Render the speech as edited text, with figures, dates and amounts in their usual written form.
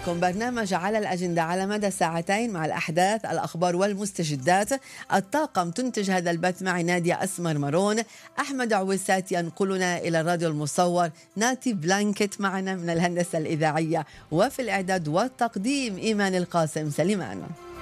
لكم برنامج على الأجندة على مدى ساعتين مع الأحداث، الأخبار والمستجدات. الطاقم تنتج هذا البث معي نادية أسمر مرون، أحمد عويسات ينقلنا إلى الراديو المصور، ناتي بلانكت معنا من الهندسة الإذاعية، وفي الإعداد والتقديم إيمان القاسم سليمان.